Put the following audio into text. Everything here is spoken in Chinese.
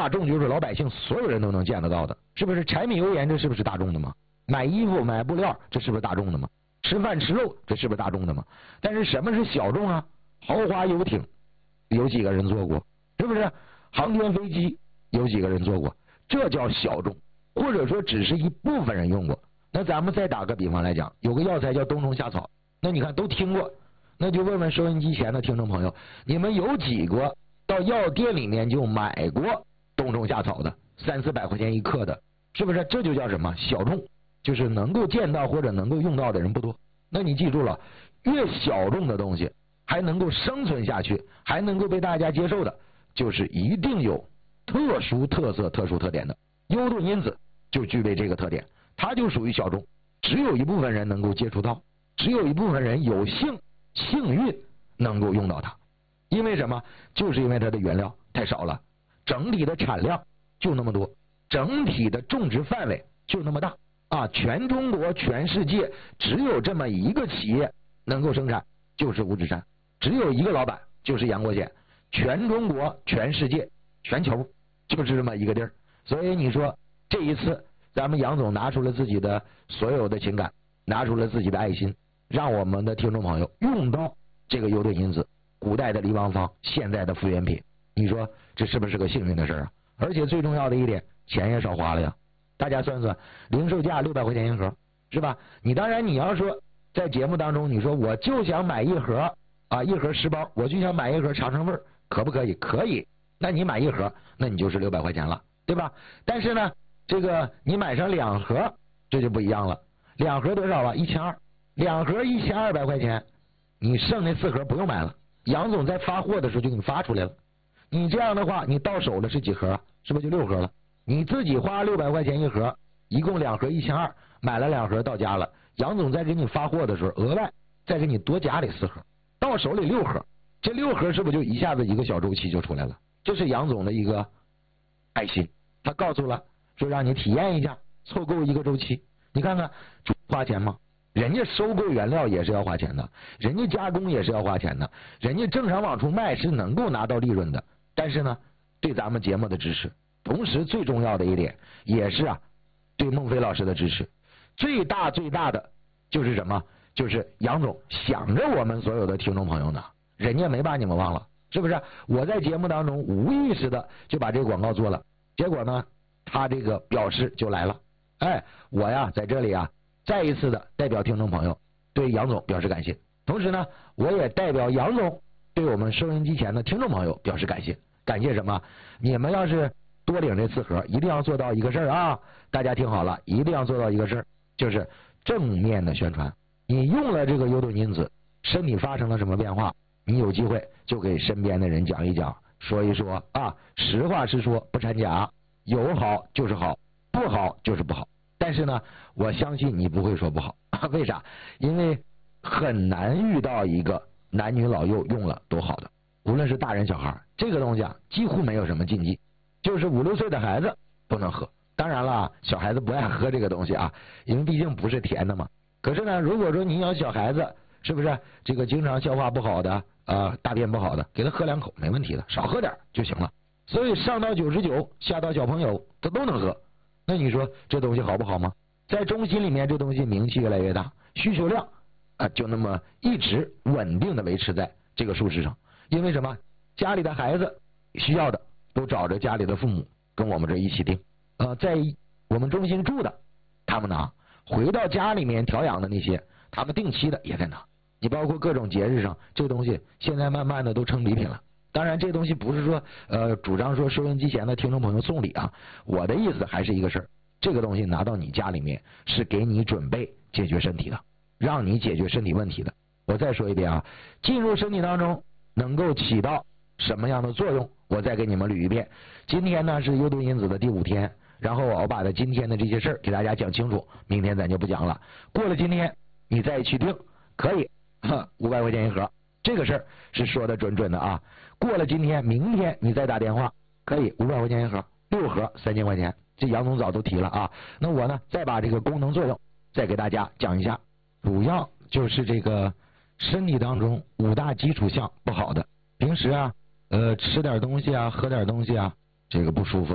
大众就是老百姓所有人都能见得到的，是不是？柴米油盐这是不是大众的吗？买衣服买布料这是不是大众的吗？吃饭吃肉这是不是大众的吗？但是什么是小众啊？豪华游艇有几个人坐过？是不是？航天飞机有几个人坐过？这叫小众，或者说只是一部分人用过。那咱们再打个比方来讲，有个药材叫冬虫夏草，那你看都听过，那就问问收音机前的听众朋友，你们有几个到药店里面就买过冬虫夏草的，300-400块钱一克的，是不是？这就叫什么？小众，就是能够见到或者能够用到的人不多。那你记住了，越小众的东西还能够生存下去，还能够被大家接受的，就是一定有特殊特色、特殊特点的。幽顿因子就具备这个特点，它就属于小众，只有一部分人能够接触到，只有一部分人有幸运能够用到它。因为什么？就是因为它的原料太少了，整体的产量就那么多，整体的种植范围就那么大啊！全中国、全世界只有这么一个企业能够生产，就是五指山，只有一个老板，就是杨国贤。全中国、全世界、全球就是这么一个地儿。所以你说这一次咱们杨总拿出了自己的所有的情感，拿出了自己的爱心，让我们的听众朋友用到这个幽顿因子，古代的离王方，现在的复原品，你说这是不是个幸运的事啊？而且最重要的一点，钱也少花了呀。大家算算，零售价600块钱一盒，是吧？你当然你要说在节目当中，你说我就想买一盒啊，一盒10包，我就想买一盒长城味儿，可不可以？可以。那你买一盒，那你就是600块钱了，对吧？但是呢，这个你买上2盒，这就不一样了。2盒多少了？1200，2盒1200块钱，你剩那4盒不用买了。杨总在发货的时候就给你发出来了。你这样的话，你到手了是几盒啊？是不是就6盒了？你自己花600块钱一盒，一共2盒1200，买了2盒到家了。杨总在给你发货的时候，额外再给你多加里4盒，到手里6盒。这6盒是不是就一下子一个小周期就出来了？这是杨总的一个爱心，他告诉了说让你体验一下，凑够一个周期。你看看花钱吗？人家收购原料也是要花钱的，人家加工也是要花钱的，人家正常往出卖是能够拿到利润的。但是呢，对咱们节目的支持，同时最重要的一点也是对孟非老师的支持。最大的就是什么？就是杨总想着我们所有的听众朋友呢，人家没把你们忘了，是不是？我在节目当中无意识的就把这个广告做了，结果呢，他这个表示就来了。哎，我呀在这里再一次的代表听众朋友对杨总表示感谢，同时呢，我也代表杨总对我们收音机前的听众朋友表示感谢。感谢什么？你们要是多领这4盒，一定要做到一个事儿啊！大家听好了，一定要做到一个事儿，就是正面的宣传。你用了这个幽顿因子，身体发生了什么变化，你有机会就给身边的人讲一讲，说一说实话实说，不掺假，有好就是好，不好就是不好。但是呢，我相信你不会说不好，为啥？因为很难遇到一个男女老幼用了都好的，无论是大人小孩，这个东西几乎没有什么禁忌，就是5、6岁的孩子不能喝。当然了，小孩子不爱喝这个东西因为毕竟不是甜的嘛。可是呢，如果说你要小孩子，是不是这个经常消化不好的大便不好的，给他喝2口没问题的，少喝点就行了。所以上到99，下到小朋友，他都能喝。那你说这东西好不好吗？在中心里面，这东西名气越来越大，需求量就那么一直稳定的维持在这个数值上。因为什么？家里的孩子需要的都找着家里的父母跟我们这一起订。在我们中心住的，他们拿；回到家里面调养的那些，他们定期的也在拿。你包括各种节日上，这个东西现在慢慢的都成礼品了。当然这东西不是说主张说收音机前的听众朋友送礼我的意思还是一个事儿，这个东西拿到你家里面是给你准备解决身体的，让你解决身体问题的。我再说一遍进入身体当中能够起到什么样的作用，我再给你们捋一遍。今天呢是幽顿因子的第5天，然后我把今天的这些事儿给大家讲清楚，明天咱就不讲了。过了今天你再去订可以500块钱一盒，这个事儿是说的准的过了今天明天你再打电话可以500块钱一盒，6盒3000块钱，这杨总早都提了那我呢再把这个功能作用再给大家讲一下，主要就是这个身体当中5大基础项不好的，平时吃点东西喝点东西这个不舒服